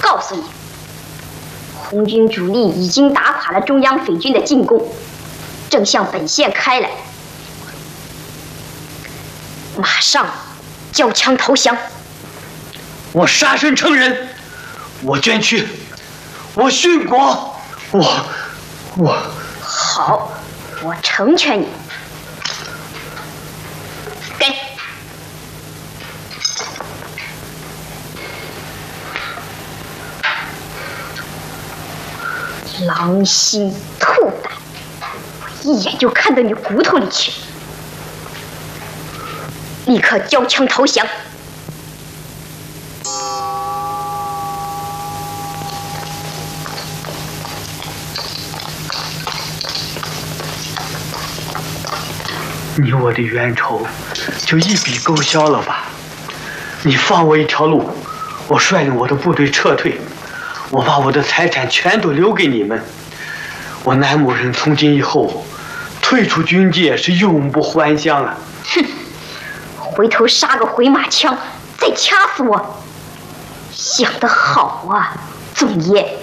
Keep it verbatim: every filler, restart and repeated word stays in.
告诉你，红军主力已经打垮了中央匪军的进攻，正向本线开来，马上交枪投降。 我杀身成仁，我捐躯，我殉国，我我好，我成全你。给。狼心兔胆，我一眼就看到你骨头里去。立刻交枪投降。 你我的冤仇就一笔勾销了吧？你放我一条路，我率领我的部队撤退，我把我的财产全都留给你们。我南某人从今以后退出军界，是永不还乡了。 哼，回头杀个回马枪，再掐死我！想得好啊，总爷。